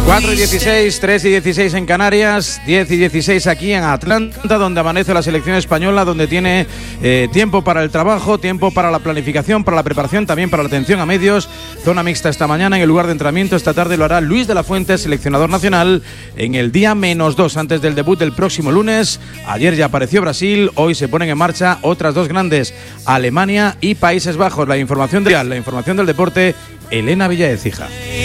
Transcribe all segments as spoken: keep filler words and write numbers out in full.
cuatro y dieciséis, tres y dieciséis en Canarias, diez y dieciséis aquí en Atlanta, donde amanece la selección española, donde tiene eh, tiempo para el trabajo, tiempo para la planificación, para la preparación, también para la atención a medios. Zona mixta esta mañana en el lugar de entrenamiento. Esta tarde lo hará Luis de la Fuente, seleccionador nacional, en el día menos dos antes del debut del próximo lunes. Ayer ya apareció Brasil, hoy se ponen en marcha otras dos grandes, Alemania y Países Bajos. La información de la información del deporte, Elena Villaecija.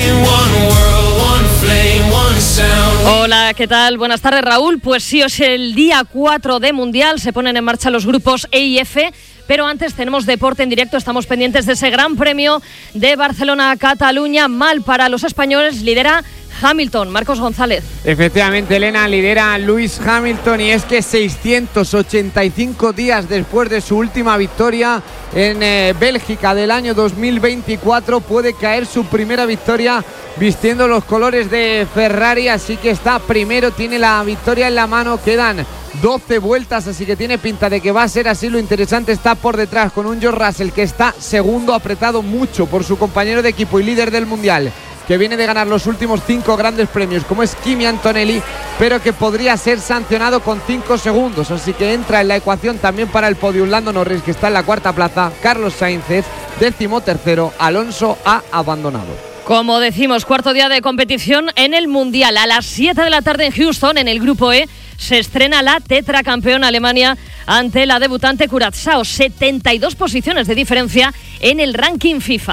Hola, ¿qué tal? Buenas tardes, Raúl. Pues sí, es el día cuatro de Mundial, se ponen en marcha los grupos E y F, pero antes tenemos deporte en directo, estamos pendientes de ese gran premio de Barcelona-Cataluña. Mal para los españoles, lidera Hamilton. Marcos González. Efectivamente, Elena, lidera Lewis Hamilton, y es que seiscientos ochenta y cinco días después de su última victoria en eh, Bélgica del año dos mil veinticuatro puede caer su primera victoria vistiendo los colores de Ferrari, así que está primero, tiene la victoria en la mano, quedan doce vueltas, así que tiene pinta de que va a ser así. Lo interesante está por detrás, con un George Russell que está segundo, apretado mucho por su compañero de equipo y líder del Mundial, que viene de ganar los últimos cinco grandes premios, como es Kimi Antonelli, pero que podría ser sancionado con cinco segundos, así que entra en la ecuación también para el podio Lando Norris, que está en la cuarta plaza, Carlos Sainz décimo tercero, Alonso ha abandonado. Como decimos, cuarto día de competición en el Mundial. A las siete de la tarde en Houston, en el grupo E, se estrena la tetracampeona Alemania ante la debutante Curazao. setenta y dos posiciones de diferencia en el ranking FIFA.